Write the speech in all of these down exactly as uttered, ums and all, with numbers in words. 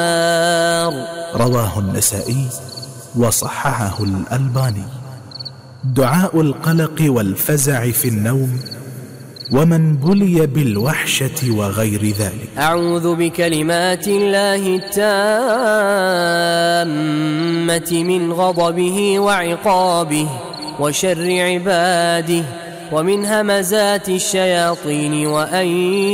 رواه النسائي وصححه الألباني. دعاء القلق والفزع في النوم ومن بلي بالوحشة وغير ذلك. أعوذ بكلمات الله التامة من غضبه وعقابه وشر عباده ومن همزات الشياطين وأن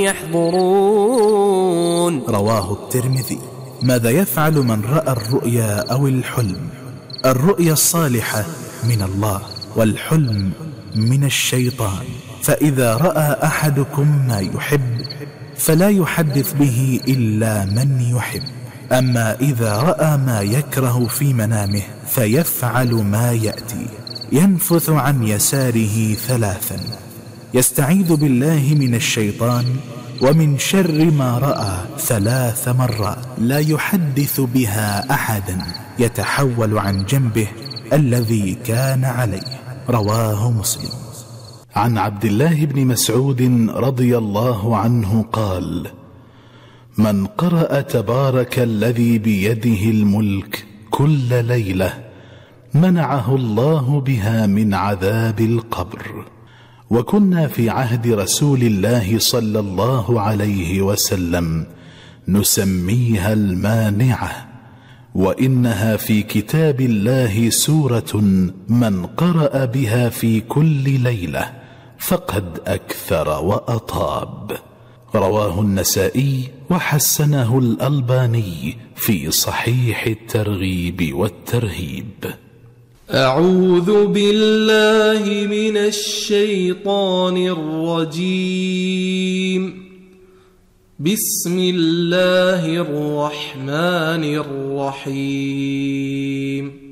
يحضرون. رواه الترمذي. ماذا يفعل من رأى الرؤيا أو الحلم؟ الرؤيا الصالحة من الله والحلم من الشيطان، فإذا رأى أحدكم ما يحب فلا يحدث به إلا من يحب، أما إذا رأى ما يكره في منامه فيفعل ما يأتي: ينفث عن يساره ثلاثا، يستعيذ بالله من الشيطان ومن شر ما رأى ثلاث مرات، لا يحدث بها أحدا، يتحول عن جنبه الذي كان عليه. رواه مسلم. عن عبد الله بن مسعود رضي الله عنه قال: من قرأ تبارك الذي بيده الملك كل ليلة منعه الله بها من عذاب القبر. وكنا في عهد رسول الله صلى الله عليه وسلم نسميها المانعة، وإنها في كتاب الله سورة من قرأ بها في كل ليلة فقد أكثر وأطاب. رواه النسائي وحسنه الألباني في صحيح الترغيب والترهيب. أعوذ بالله من الشيطان الرجيم. بسم الله الرحمن الرحيم.